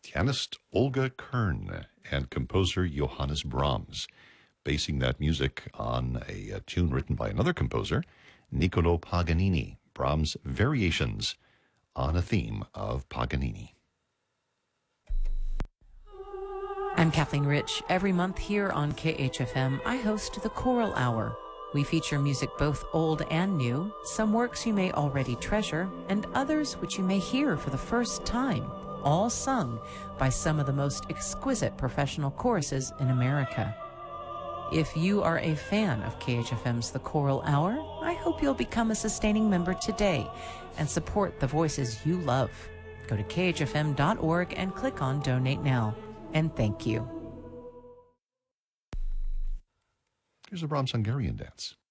pianist Olga Kern and composer Johannes Brahms, basing that music on a tune written by another composer, Niccolò Paganini, Brahms' Variations on a theme of Paganini. I'm Kathleen Rich. Every month here on KHFM, I host the Choral Hour. We feature music both old and new, some works you may already treasure, and others which you may hear for the first time, all sung by some of the most exquisite professional choruses in America. If you are a fan of KHFM's The Choral Hour, I hope you'll become a sustaining member today and support the voices you love. Go to khfm.org and click on Donate Now. And thank you. Here's a Brahms Hungarian dance.